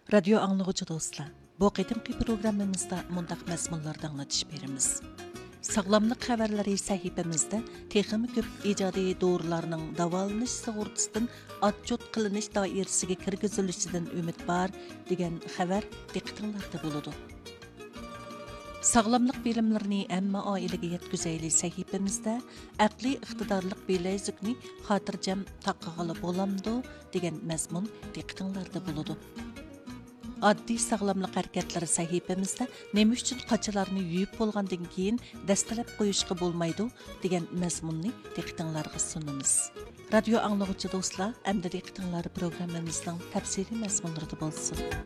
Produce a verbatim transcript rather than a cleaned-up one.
Radio anlıqıcı dostlar, bu qetimki programımızda mundaq məzmunlardan anlatış berimiz. Sağlamlıq xəbərləri səhifəmizdə texmi köp icadi doğrularının davalanish sığortasından atçot qılınış dairəsiga kirgizilishidan ümid var degan xəbər diqqətinizdə buludu. Sağlamlıq bilimlərini əmmə ailəyə yetkizəyli səhifəmizdə aqli iqtidarlıq biləyzükni xatircəm taqıqalı bolamdı degan məzmun diqqətinizdə buludu. Addi sağlamlıq hərəkətləri səhifəmizdə nima üçün qaçalarni yuyub bolğandan keyin dastalab qo'yishga bo'lmaydi degan mazmunni diqqətinizə sunamiz. Radio anlıqçı dostlar, əmdə diqqətinizlər proqramımızın təfsili məzmunları bolsun.